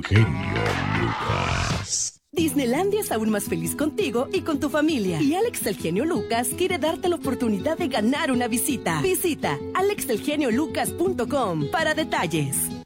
el genio Lucas. Disneylandia es aún más feliz contigo y con tu familia. Y Alex el Genio Lucas quiere darte la oportunidad de ganar una visita. Visita alexelgeniolucas.com para detalles.